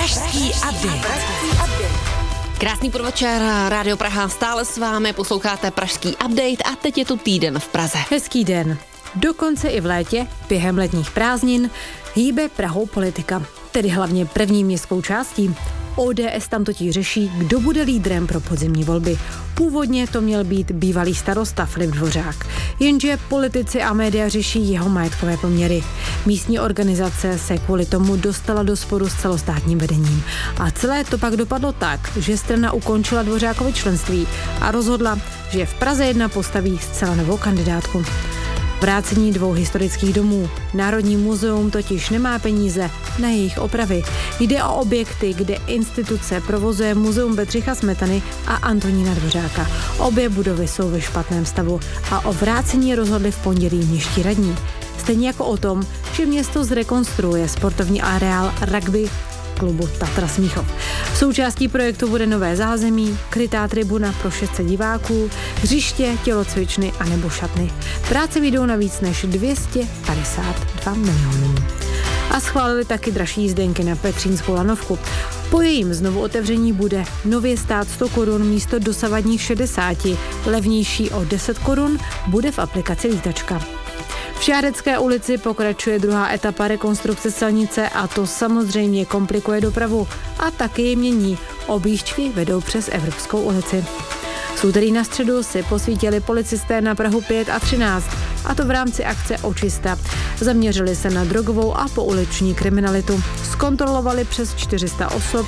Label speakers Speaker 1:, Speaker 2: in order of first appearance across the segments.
Speaker 1: Pražský update. Krásný podvečer, Rádio Praha stále s vámi, posloucháte Pražský update a teď je tu týden v Praze.
Speaker 2: Hezký den. Dokonce i v létě, během letních prázdnin, hýbe Prahou politika, tedy hlavně první městskou částí. ODS tam totiž řeší, kdo bude lídrem pro podzimní volby. Původně to měl být bývalý starosta Filip Dvořák, jenže politici a média řeší jeho majetkové poměry. Místní organizace se kvůli tomu dostala do sporu s celostátním vedením. A celé to pak dopadlo tak, že strana ukončila Dvořákovi členství a rozhodla, že v Praze 1 postaví zcela novou kandidátku. Vrácení 2 historických domů. Národní muzeum totiž nemá peníze na jejich opravy. Jde o objekty, kde instituce provozuje muzeum Bedřicha Smetany a Antonína Dvořáka. Obě budovy jsou ve špatném stavu a o vrácení rozhodli v pondělí městští radní. Stejně jako o tom, že město zrekonstruuje sportovní areál rugby klubu Tatra Smíchov. Součástí projektu bude nové zázemí, krytá tribuna pro 600 diváků, hřiště, tělocvičny a nebo šatny. Práce vyjdou na víc než 252 milionů. A schválili taky dražší jízdenky na Petřínskou lanovku. Po jejím znovu otevření bude nově stát 100 korun místo dosavadních 60, levnější o 10 korun bude v aplikaci Lítačka. V Šárecké ulici pokračuje druhá etapa rekonstrukce silnice a to samozřejmě komplikuje dopravu a taky ji mění. Objížďky vedou přes Evropskou ulici. Z úterý na středu si posvítili policisté na Prahu 5 a 13, a to v rámci akce Očista. Zaměřili se na drogovou a pouliční kriminalitu. Zkontrolovali přes 400 osob,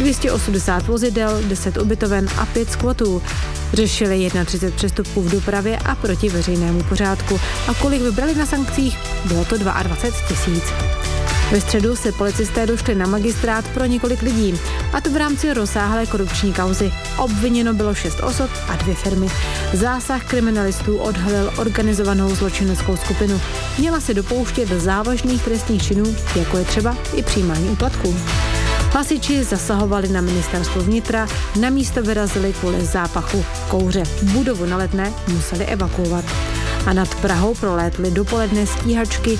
Speaker 2: 280 vozidel, 10 ubytoven a 5 skvotů. Řešili 31 přestupků v dopravě a proti veřejnému pořádku. A kolik vybrali na sankcích? Bylo to 22 000. Ve středu se policisté došli na magistrát pro několik lidí, a to v rámci rozsáhlé korupční kauzy. Obviněno bylo 6 osob a 2 firmy. Zásah kriminalistů odhalil organizovanou zločineckou skupinu. Měla se dopouštět závažných trestných činů, jako je třeba i přijímání úplatků. Hasiči zasahovali na ministerstvo vnitra, na místo vyrazili kvůli zápachu kouře. Budovu na Letné museli evakuovat. A nad Prahou prolétly dopoledne stíhačky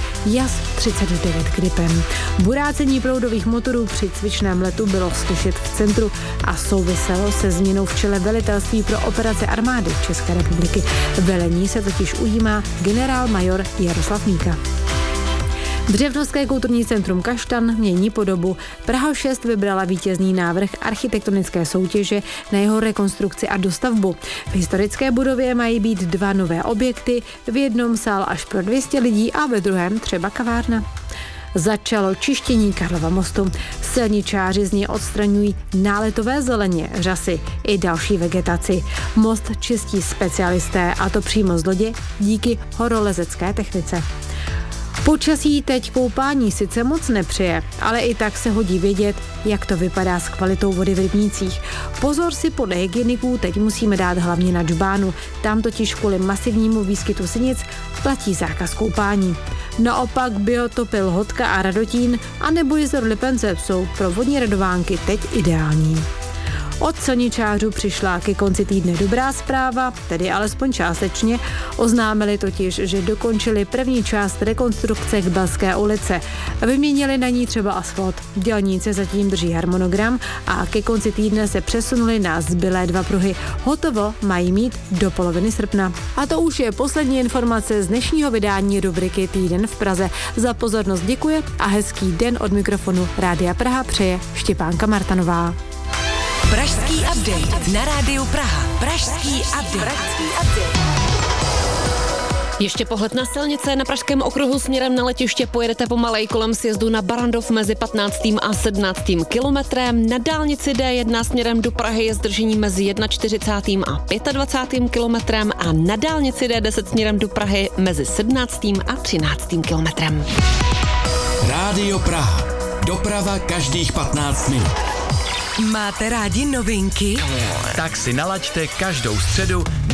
Speaker 2: JAS-39 Gripen. Burácení proudových motorů při cvičném letu bylo slyšet v centru a souviselo se změnou v čele velitelství pro operace armády České republiky. Velení se totiž ujímá generál-major Jaroslav Míka. Břevnovské kulturní centrum Kaštan mění podobu. Praha 6 vybrala vítězný návrh architektonické soutěže na jeho rekonstrukci a dostavbu. V historické budově mají být 2 nové objekty, v jednom sál až pro 200 lidí a ve druhém třeba kavárna. Začalo čištění Karlova mostu. Silničáři z něj odstraňují náletové zeleně, řasy i další vegetaci. Most čistí specialisté, a to přímo z lodě díky horolezecké technice. Počasí teď koupání sice moc nepřeje, ale i tak se hodí vědět, jak to vypadá s kvalitou vody v rybnících. Pozor si podle hygieniků teď musíme dát hlavně na Džbánu, tam totiž kvůli masivnímu výskytu sinic platí zákaz koupání. Naopak biotopy Lhotka a Radotín a nebo jezero Lipence jsou pro vodní radovánky teď ideální. Od silničářů přišla ke konci týdne dobrá zpráva, tedy alespoň částečně. Oznámili totiž, že dokončili první část rekonstrukce Kbelské ulice. Vyměnili na ní třeba asfalt. Dělníci zatím drží harmonogram a ke konci týdne se přesunuli na zbylé 2 pruhy. Hotovo mají mít do poloviny srpna. A to už je poslední informace z dnešního vydání rubriky Týden v Praze. Za pozornost děkuje a hezký den od mikrofonu Rádia Praha přeje Štěpánka Martanová.
Speaker 1: Pražský update na Rádiu Praha. Pražský update. Ještě pohled na silnice. Na Pražském okruhu směrem na letiště pojedete pomalej kolem sjezdu na Barrandov mezi 15. a 17. kilometrem. Na dálnici D1 směrem do Prahy je zdržení mezi 41. a 25. kilometrem a na dálnici D10 směrem do Prahy mezi 17. a 13. kilometrem.
Speaker 3: Rádio Praha. Doprava každých 15 minut.
Speaker 1: Máte rádi novinky?
Speaker 4: Tak si nalaďte každou středu